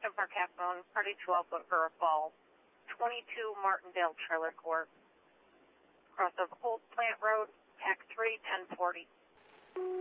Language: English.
Austin Park Half Moon, Party 12, Booker Falls, 22 Martindale Trailer Court, cross of Old Plant Road, Pack 3, 1040.